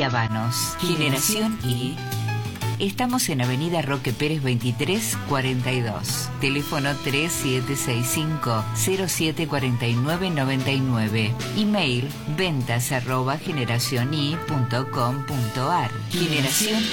Habanos. Generación Y. Estamos en Avenida Roque Pérez 2342. Teléfono 3765-074999. Email ventas@generaciony.com.ar. Generación